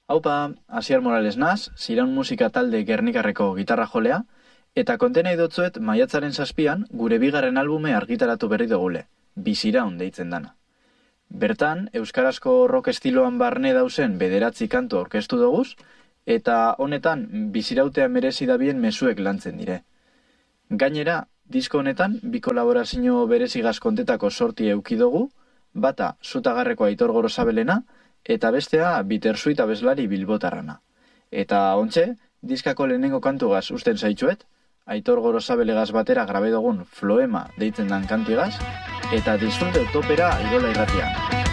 Haupa, Asier Morales naz, Ziraun musika talde Gernikarreko gitarra jolea, eta kontenei dotzuet maiatzaren 7an gure bigarren albume argitaratu berri dugule, Biziraun deitzen dana. Bertan, euskarazko rock estiloan barne dauzen 9 kantu aurkeztu doguz, eta honetan bizirautea merezi dabien mezuek lantzen dire. Gainera, disko honetan bi kolaborazio berezigaz kontetako sorti euki dugu, bata Zutagarreko Aitor Gorosabelena, eta bestea Bittersuit abeslari bilbotarrana. Eta ontxe, diskako lehenengo kantugaz usten zaitxuet, Aitor Gorosabelegaz batera grabe dugun Floema deitzen dan kantigaz, eta disfrute topera Irola irratian.